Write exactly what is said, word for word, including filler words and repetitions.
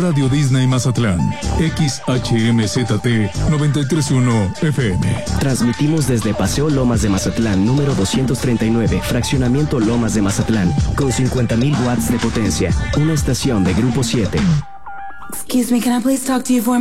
Radio Disney Mazatlán, X H M Z T noventa y tres punto uno F M. Transmitimos desde Paseo Lomas de Mazatlán, número doscientos treinta y nueve, Fraccionamiento Lomas de Mazatlán, con cincuenta mil watts de potencia. Una estación de Grupo siete. Excuse me, can I please talk to you for a